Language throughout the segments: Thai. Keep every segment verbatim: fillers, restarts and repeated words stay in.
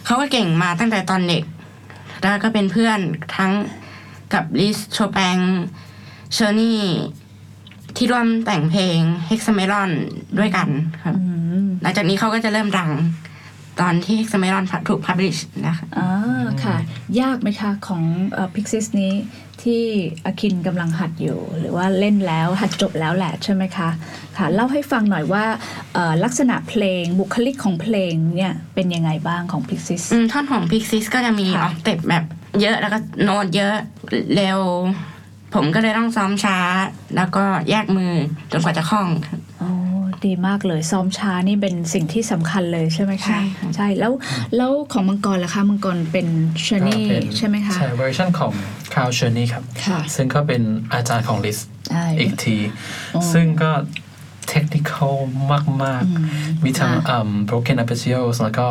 เขาก็เก่งมาตั้งแต่ตอนเด็กแล้วก็เป็นเพื่อนทั้งกับลิสโชแปงเชอร์นี่ที่ร่วมแต่งเพลง Hexameron ด้วยกันครับหลังจากนี้เขาก็จะเริ่มดังตอนที่ Hexameron ถูก publish นะคะอ๋อค่ะยากไหมคะของเอ่อ Pixies นี้ที่อาคินกำลังหัดอยู่หรือว่าเล่นแล้วหัดจบแล้วแหละใช่ไหมคะค่ะเล่าให้ฟังหน่อยว่าลักษณะเพลงบุคลิกของเพลงเนี่ยเป็นยังไงบ้างของ Pixies อืมท่อนของ Pixies ก็จะมีออกเต็ปแบบเยอะแล้วก็โน้ตเยอะเร็วผมก็เลยต้องซ้อมช้าแล้วก็แยกมือจนกว่าจะคล่องครับโอ้ดีมากเลยซ้อมช้านี่เป็นสิ่งที่สำคัญเลยใช่ไหมคะใช่ใช่แล้วแล้วของมังกรล่ะคะมังกรเป็นเชอร์นี่ใช่ไหมคะใช่เวอร์ชันของคาวเชอร์นี่ครับซึ่งก็เป็นอาจารย์ของลิสอีกทีซึ่งก็เทคนิคอลมากๆมีทั้ง broken arpeggios แล้วก็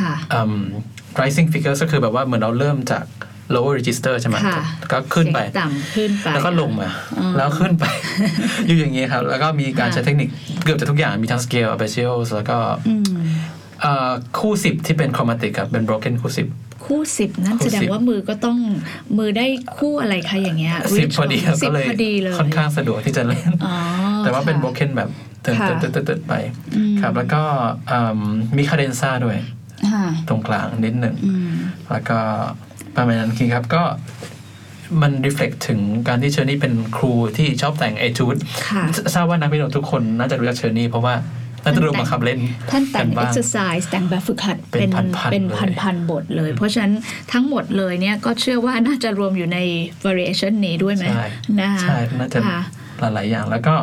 rising figures ก็คือแบบว่าเหมือนเราเริ่มจากlower register ใช่ไหมก็ขึ้นไปต่ำขึ้นไปแล้วก็ลงมาแล้วขึ้นไป อยู่อย่างนี้ครับแล้วก็มีการใช้เทคนิคเกือบจะทุกอย่างมีทั้ง scale arpeggios แล้วก็คู่สิบที่เป็น chromatic ครับเป็น broken คู่สิบคู่สิบนั่นแสดงว่ามือก็ต้องมือได้คู่อะไรคะอย่างเงี้ยสิบพอดีก็เลยค่อนข้างสะดวกที่จะเล่นแต่ว่าเป็น broken แบบเติร์ดๆๆไปครับแล้วก็มี cadenza ด้วยตรงกลางนิดหนึ่งแล้วก็ประมาณนั้นครับก็มัน reflect ถึงการที่เชอร์นี่เป็นครูที่ชอบแต่งเอทูดทราบว่านักเปียโนทุกคนน่าจะรู้จักเชอร์นี่เพราะว่าน่าจะรู้มาขับเล่นท่านแต่ง exercise แต่งแบบฝึกหัดเป็นเป็นพันๆบทเลยเพราะฉะนั้นทั้งหมดเลยเนี่ยก็เชื่อว่าน่าจะรวมอยู่ใน variation นี้ด้วยไหมนะคะใช่น่าจะหลายๆอย่างแล้วก็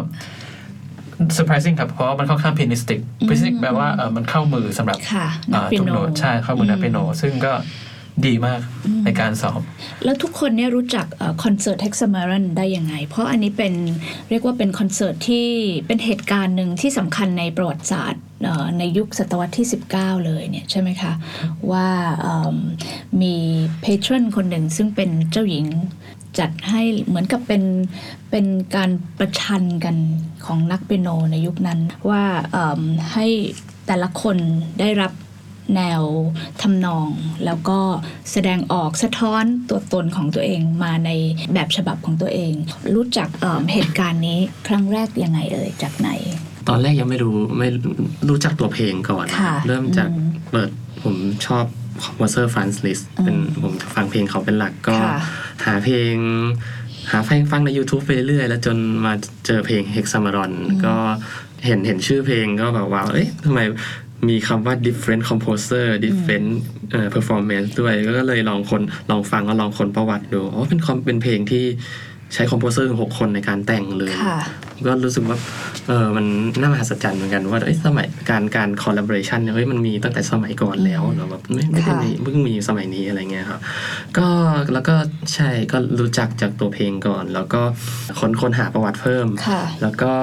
surprising ครับเพราะมันค่อนข้าง pianistic pianistic แปลว่าเออมันเข้ามือสำหรับทุกโน้ตใช่เข้ามือนักเปียโนซึ่งก็ดีมากในการซ้อมแล้วทุกคนเนี่ยรู้จักคอนเสิร์ต Hexameron ได้ยังไงเพราะอันนี้เป็นเรียกว่าเป็นคอนเสิร์ตที่เป็นเหตุการณ์หนึ่งที่สำคัญในประวัติศาสตร์ในยุคศตวรรษที่สิบเก้าเลยเนี่ยใช่ไหมคะว่ามีเพทรอนคนหนึ่งซึ่งเป็นเจ้าหญิงจัดให้เหมือนกับเป็นเป็นการประชันกันของนักเปียโนในยุคนั้นว่าให้แต่ละคนได้รับแนวทำนองแล้วก็แสดงออกสะท้อนตัวตนของตัวเองมาในแบบฉบับของตัวเองรู้จัก เ, เหตุการณ์นี้ครั้งแรกยังไงเอ่ยจากไหนตอนแรกยังไม่รู้ไม่รู้จักตัวเพลงก่อนเริ่มจากเปิดผมชอบคอมโพเซอร์ฟรานซ์ลิสต์เป็นผมฟังเพลงเขาเป็นหลักก็หาเพลงหาเพลงฟังใน YouTube ไปเรื่อยๆแล้วจนมาเจอเพลง Hexameron ก็เห็นเห็นชื่อเพลงก็แบบว่าเอ๊ะทำไมมีคำว่า different composer different uh, performance ด้วยก็เลยลองคนลองฟังแล้วลองคนประวัติดูอ๋อเป็นเป็นเพลงที่ใช้คอมโพเซอร์หกคนในการแต่งเลยก็รู้สึกว่าเออมันน่ามหัศจรรย์เหมือนกันว่าเอ้ยสมัยการการ collaboration เนี่ยเฮ้ยมันมีตั้งแต่สมัยก่อนแล้วเนาะแบบไม่ไม่ได้มีเพิ่งมีสมัยนี้อะไรเงี้ยครับก็แล้วก็ใช่ก็รู้จักจากตัวเพลงก่อนแล้วก็ค้นค้นหาประวัติเพิ่มแล้วก็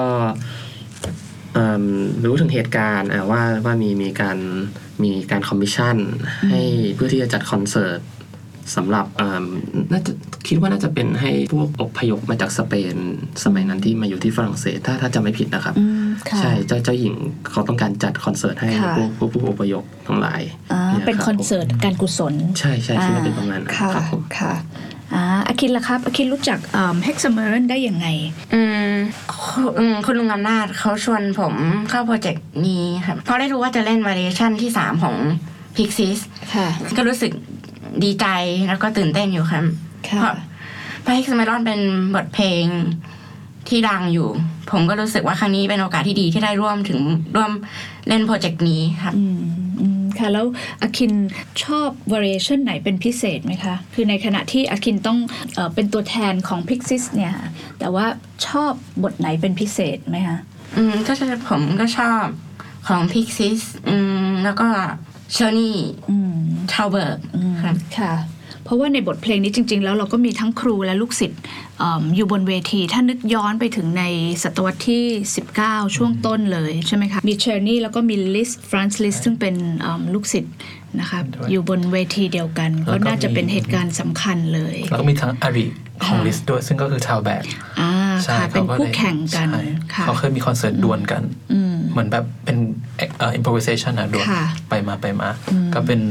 รู้ถึงเหตุการณ์ว่าว่ามีมีการมีการคอมมิชชั่นให้เพื่อที่จะจัดคอนเสิร์ตสำหรับน่าจะคิดว่าน่าจะเป็นให้พวกอพยพมาจากสเปนสมัยนั้นที่มาอยู่ที่ฝรั่งเศสถ้าถ้าจำไม่ผิดนะครับใช่เจ้าเจ้าหญิงเขาต้องการจัดคอนเสิร์ตให้พวกพวกผู้อพยพทั้งหลายเป็นคอนเสิร์ตการกุศลใช่ใช่ที่เป็นประมาณนั้นครับผมค่ะอ่าอาคินล่ะครับอาคินรู้จักเอ่อ Hexameron ได้ยังไงอืมคุณลุงอำนาจเขาชวนผมเข้าโปรเจกต์นี้ครับเพราะได้รู้ว่าจะเล่น variation ที่สามของ Pixies ค่ะก็รู้สึกดีใจแล้วก็ตื่นเต้นอยู่ครับเพราะเพราะ Hexameron เป็นบทเพลงที่ดังอยู่ผมก็รู้สึกว่าครั้งนี้เป็นโอกาสที่ดีที่ได้ร่วมถึงร่วมเล่นโปรเจกต์นี้ครับค่ะแล้วอาคินชอบ variation ไหนเป็นพิเศษไหมคะคือในขณะที่อาคินต้องเอ่อเป็นตัวแทนของ Pixies เนี่ยแต่ว่าชอบบทไหนเป็นพิเศษไหมคะอืมก็ผมก็ชอบของ Pixies อืมแล้วก็เชอร์นี่ทาวเบิร์กครับค่ะเพราะว่าในบทเพลงนี้จริงๆแล้วเราก็มีทั้งครูและลูกศิษย์ อ, อยู่บนเวทีถ้านึกย้อนไปถึงในศตวรรษที่สิบเก้าช่วงต้นเลยใช่ไหมคะมีเชอร์นี่แล้วก็มีลิสฟรานซ์ลิสซึ่งเป็นลูกศิษย์นะคะอยู่บนเวทีเดียวกันก็น่าจะเป็นเหตุการณ์สำคัญเลยแล้วก็มีทั้งอาริของลิสด้วยซึ่งก็คือชาวแบกอ่าค่ะเป็นคู่แข่งกันเขาเคยมีคอนเสิร์ตดวลกันเหมือนแบบเป็น improvisation นะดวลไปมาไปมาก็เป็น